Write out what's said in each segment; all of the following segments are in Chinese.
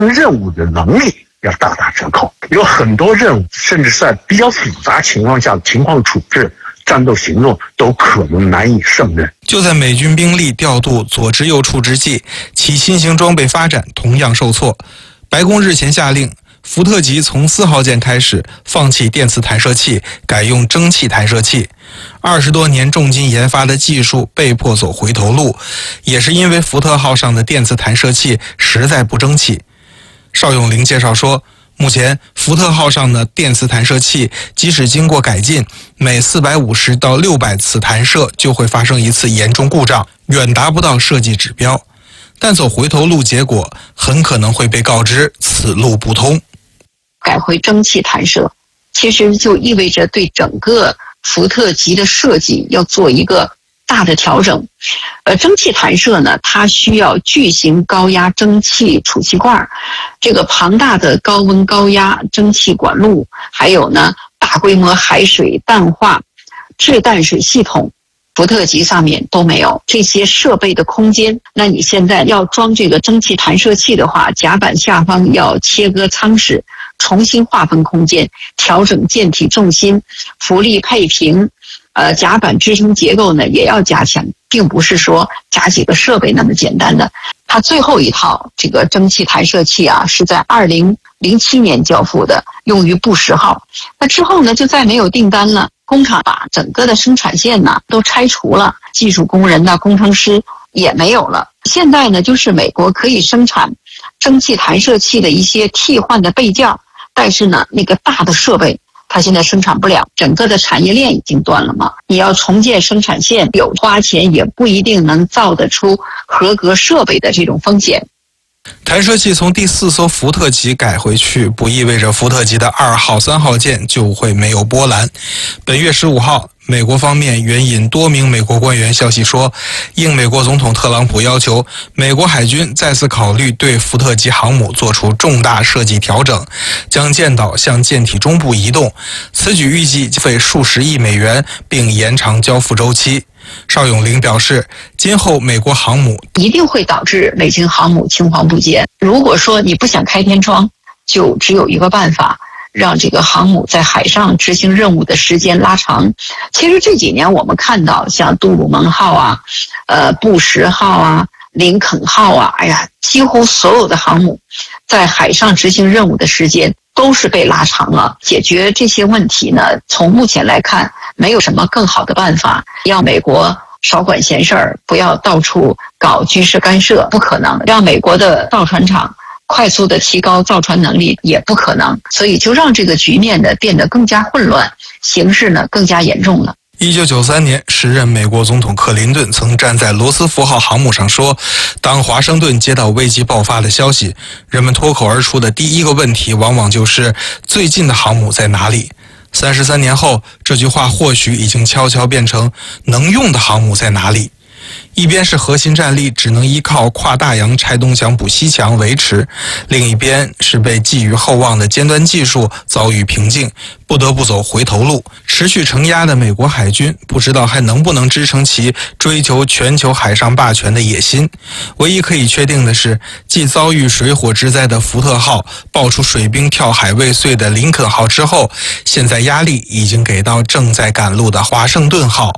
任务的能力要大打折扣。有很多任务，甚至是在比较复杂情况下的情况处置、战斗行动都可能难以胜任。 就在美军兵力调度左支右绌之际，其新型装备发展同样受挫。白宫日前下令，福特级从4号舰开始放弃电磁弹射器，改用蒸汽弹射器。20多年重金研发的技术被迫走回头路，也是因为福特号上的电磁弹射器实在不争气。邵永龄介绍说，目前福特号上的电磁弹射器即使经过改进，每450到600次弹射就会发生一次严重故障，远达不到设计指标。但走回头路，结果很可能会被告知此路不通。 改回蒸汽弹射，其实就意味着对整个福特级的设计要做一个大的调整。蒸汽弹射呢，它需要巨型高压蒸汽储气罐，这个庞大的高温高压蒸汽管路，还有呢大规模海水淡化制淡水系统，福特级上面都没有这些设备的空间。那你现在要装这个蒸汽弹射器的话，甲板下方要切割舱室，重新划分空间，调整舰体重心、浮力配平，甲板支撑结构呢也要加强，并不是说加几个设备那么简单的。它最后一套这个蒸汽弹射器啊，是在2007年交付的，用于布什号。那之后呢，就再没有订单了。工厂把整个的生产线呢都拆除了，技术工人呐、工程师也没有了。现在呢，就是美国可以生产蒸汽弹射器的一些替换的备件，但是呢，那个大的设备它现在生产不了，整个的产业链已经断了嘛。你要重建生产线，有花钱也不一定能造得出合格设备的这种风险。 弹射器从第4艘福特级改回去，不意味着福特级的2号、3号舰就会没有波澜。本月15号，美国方面援引多名美国官员消息说，应美国总统特朗普要求，美国海军再次考虑对福特级航母做出重大设计调整，将舰岛向舰体中部移动。此举预计费数十亿美元，并延长交付周期。邵永龄表示，今后美国航母一定会导致美军航母青黄不接。如果说你不想开天窗，就只有一个办法，让这个航母在海上执行任务的时间拉长。其实这几年我们看到，像杜鲁门号啊、布什号啊、林肯号啊，几乎所有的航母在海上执行任务的时间都是被拉长了。解决这些问题呢，从目前来看，没有什么更好的办法。让美国少管闲事儿，不要到处搞军事干涉，不可能。让美国的造船厂快速的提高造船能力，也不可能。所以就让这个局面呢变得更加混乱，形势呢更加严重了。 1993年，时任美国总统克林顿曾站在罗斯福号航母上说，当华盛顿接到危机爆发的消息，人们脱口而出的第一个问题往往就是最近的航母在哪里。33年后，这句话或许已经悄悄变成能用的航母在哪里。一边是核心战力只能依靠跨大洋拆东墙补西墙维持，另一边是被寄予厚望的尖端技术遭遇瓶颈，不得不走回头路。持续承压的美国海军不知道还能不能支撑其追求全球海上霸权的野心。唯一可以确定的是，继遭遇水火之灾的福特号爆出水兵跳海未遂的林肯号之后，现在压力已经给到正在赶路的华盛顿号。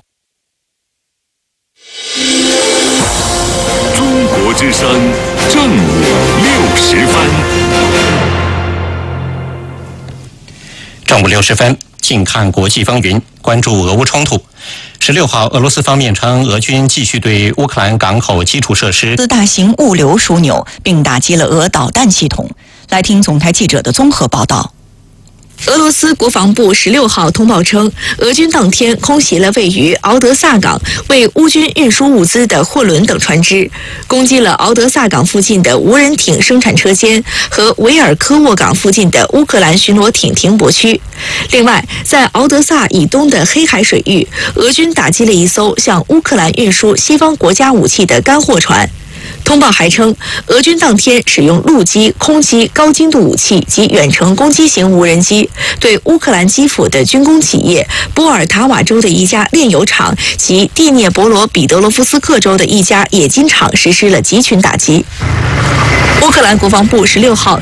中国之声正午60分。 正午60分，近看国际风云，关注俄乌冲突。16号，俄罗斯方面称，俄军继续对乌克兰港口基础设施大型物流枢纽，并打击了俄导弹系统。来听总台记者的综合报道。 俄罗斯国防部16号通报称，俄军当天空袭了位于敖德萨港为乌军运输物资的货轮等船只，攻击了敖德萨港附近的无人艇生产车间和维尔科沃港附近的乌克兰巡逻艇停泊区。另外，在敖德萨以东的黑海水域，俄军打击了一艘向乌克兰运输西方国家武器的干货船。 通报还称，俄军当天使用陆基、空基高精度武器及远程攻击型无人机，对乌克兰基辅的军工企业、波尔塔瓦州的一家炼油厂及第聂伯罗彼得罗夫斯克州的一家冶金厂实施了集群打击。乌克兰国防部16号